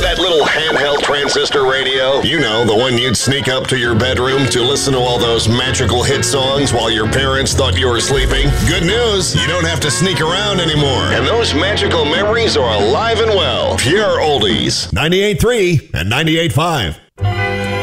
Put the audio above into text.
That little handheld transistor radio? You know, the one you'd sneak up to your bedroom to listen to all those magical hit songs while your parents thought you were sleeping? Good news, you don't have to sneak around anymore. And those magical memories are alive and well. Pure oldies. 98.3 and 98.5.